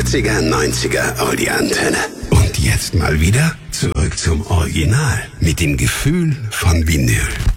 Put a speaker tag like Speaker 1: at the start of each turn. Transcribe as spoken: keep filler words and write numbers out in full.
Speaker 1: achtziger, neunziger Audi-Antenne. Und jetzt mal wieder zurück zum Original mit dem Gefühl von Vinyl.